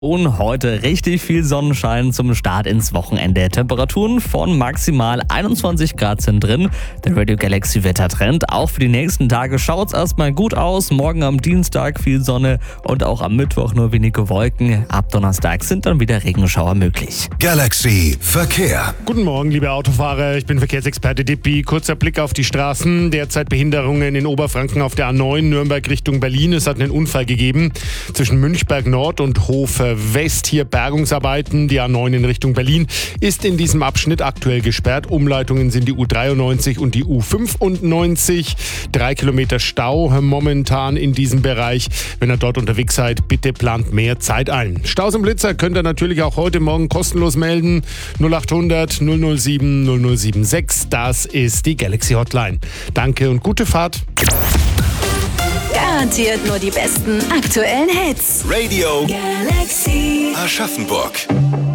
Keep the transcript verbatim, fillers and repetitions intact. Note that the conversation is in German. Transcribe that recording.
Und heute richtig viel Sonnenschein zum Start ins Wochenende. Temperaturen von maximal einundzwanzig Grad sind drin. Der Radio Galaxy Wettertrend. Auch für die nächsten Tage schaut es erstmal gut aus. Morgen am Dienstag viel Sonne und auch am Mittwoch nur wenige Wolken. Ab Donnerstag sind dann wieder Regenschauer möglich. Galaxy Verkehr. Guten Morgen, liebe Autofahrer. Ich bin Verkehrsexperte Dippi. Kurzer Blick auf die Straßen. Derzeit Behinderungen in Oberfranken auf der A neun, Nürnberg Richtung Berlin. Es hat einen Unfall gegeben zwischen Münchberg Nord und Hof West. Hier Bergungsarbeiten. Die A neun in Richtung Berlin ist in diesem Abschnitt aktuell gesperrt. Umleitungen sind die U dreiundneunzig und die U fünfundneunzig. Drei Kilometer Stau momentan in diesem Bereich. Wenn ihr dort unterwegs seid, bitte plant mehr Zeit ein. Staus und Blitzer könnt ihr natürlich auch heute Morgen kostenlos melden. null achthundert null null sieben null null sieben sechs. Das ist die Galaxy Hotline. Danke und gute Fahrt. Garantiert nur die besten aktuellen Hits. Radio Galaxy. Aschaffenburg.